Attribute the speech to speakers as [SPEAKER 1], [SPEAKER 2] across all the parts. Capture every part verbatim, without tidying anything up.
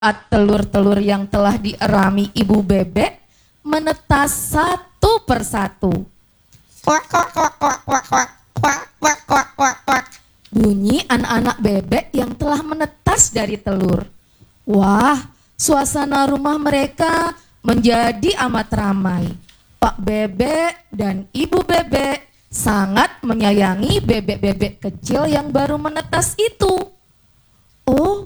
[SPEAKER 1] Saat telur-telur yang telah dierami ibu bebek menetas satu persatu.
[SPEAKER 2] Kuak, kuak, kuak, kuak, kuak, kuak, kuak, kuak, kuak, kuak, kuak.
[SPEAKER 1] Bunyi anak-anak bebek yang telah menetas dari telur. Wah, suasana rumah mereka menjadi amat ramai. Pak Bebek dan Ibu Bebek sangat menyayangi bebek-bebek kecil yang baru menetas itu. Oh,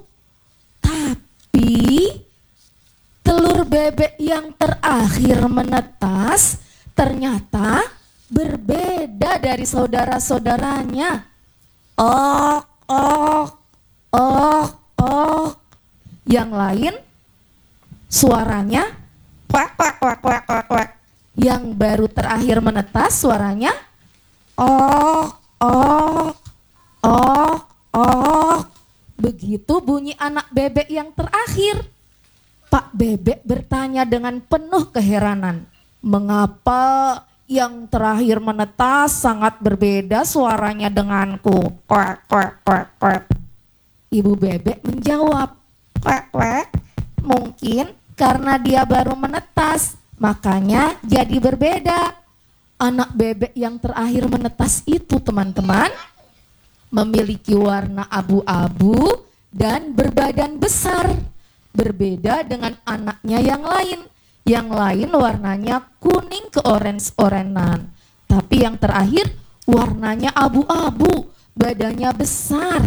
[SPEAKER 1] tapi telur bebek yang terakhir menetas ternyata berbeda dari saudara-saudaranya. Ok, ok, ok, ok. Yang lain suaranya
[SPEAKER 2] Kuak, kuak, kuak, kuak, kuak, kuak.
[SPEAKER 1] yang baru terakhir menetas suaranya ok, ok, ok, ok. Begitu bunyi anak bebek yang terakhir. Pak Bebek bertanya dengan penuh keheranan, mengapa yang terakhir menetas sangat berbeda suaranya denganku?
[SPEAKER 2] Kuak, kuak, kuak, kuak.
[SPEAKER 1] Ibu Bebek menjawab,
[SPEAKER 2] Kuak, kuak.
[SPEAKER 1] mungkin karena dia baru menetas, makanya jadi berbeda. Anak bebek yang terakhir menetas itu, teman-teman, memiliki warna abu-abu dan berbadan besar. Berbeda dengan anaknya yang lain. Yang lain warnanya kuning ke orange-orangean. Tapi yang terakhir warnanya abu-abu, badannya besar.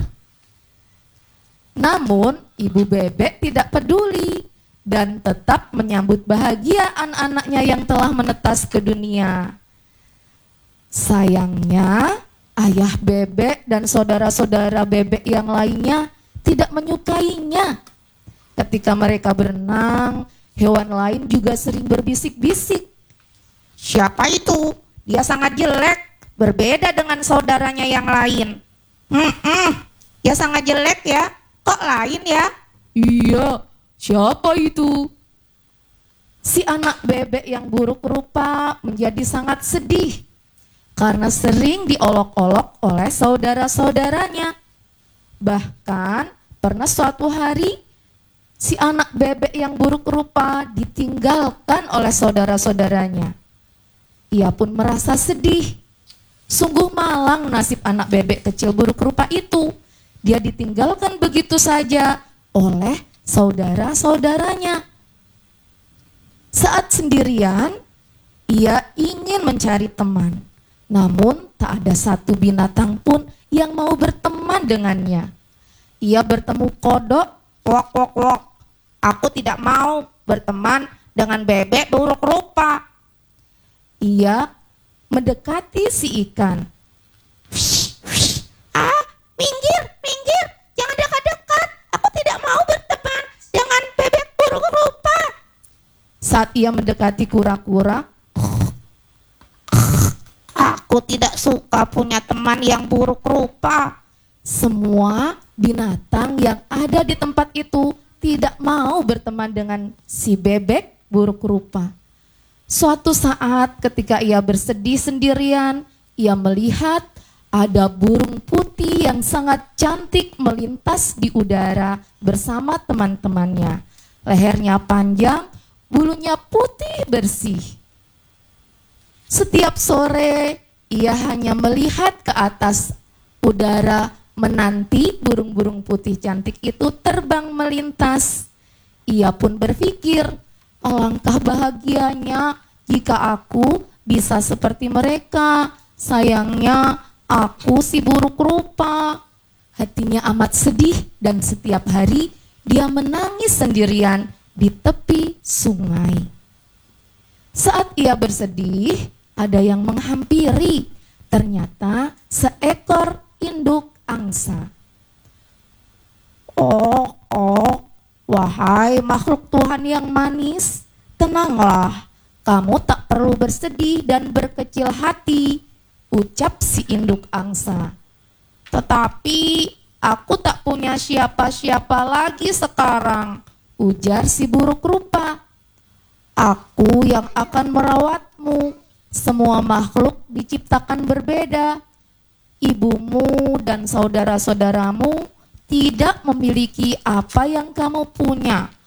[SPEAKER 1] Namun ibu bebek tidak peduli dan tetap menyambut bahagia anak-anaknya yang telah menetas ke dunia. Sayangnya ayah bebek dan saudara-saudara bebek yang lainnya tidak menyukainya. Ketika mereka berenang, hewan lain juga sering berbisik-bisik.
[SPEAKER 2] Siapa itu? Dia sangat jelek, berbeda dengan saudaranya yang lain. Hmm, hmm. Dia sangat jelek ya. Kok lain ya?
[SPEAKER 1] Iya, siapa itu? Si anak bebek yang buruk rupa menjadi sangat sedih karena sering diolok-olok oleh saudara-saudaranya. Bahkan pernah suatu hari si anak bebek yang buruk rupa ditinggalkan oleh saudara-saudaranya. Ia pun merasa sedih. Sungguh malang nasib anak bebek kecil buruk rupa itu. Dia ditinggalkan begitu saja oleh saudara-saudaranya. Saat sendirian, ia ingin mencari teman. Namun tak ada satu binatang pun yang mau berteman dengannya. Ia bertemu kodok.
[SPEAKER 2] Wok, wok, wok. Aku tidak mau berteman dengan bebek buruk rupa.
[SPEAKER 1] Ia mendekati si ikan.
[SPEAKER 2] Ah, minggir, minggir. Jangan dekat-dekat. Aku tidak mau berteman dengan bebek buruk rupa.
[SPEAKER 1] Saat ia mendekati kura-kura,
[SPEAKER 2] Aku tidak suka punya teman yang buruk rupa.
[SPEAKER 1] semua binatang yang ada di tempat itu tidak mau berteman dengan si bebek buruk rupa. Suatu saat ketika ia bersedih sendirian, ia melihat ada burung putih yang sangat cantik melintas di udara bersama teman-temannya. Lehernya panjang, bulunya putih bersih. Setiap sore ia hanya melihat ke atas udara menanti burung-burung putih cantik itu terbang melintas. Ia pun berpikir, alangkah bahagianya jika aku bisa seperti mereka. Sayangnya aku si buruk rupa. Hatinya amat sedih dan setiap hari dia menangis sendirian di tepi sungai. Saat ia bersedih, ada yang menghampiri. Ternyata seekor induk angsa.
[SPEAKER 2] Oh, oh, wahai makhluk Tuhan yang manis, tenanglah, kamu tak perlu bersedih dan berkecil hati,
[SPEAKER 1] Ucap si induk angsa.
[SPEAKER 2] tetapi aku tak punya siapa-siapa lagi sekarang,
[SPEAKER 1] Ujar si buruk rupa.
[SPEAKER 2] aku yang akan merawatmu.
[SPEAKER 1] Semua makhluk diciptakan berbeda. Ibumu dan saudara-saudaramu tidak memiliki apa yang kamu punya.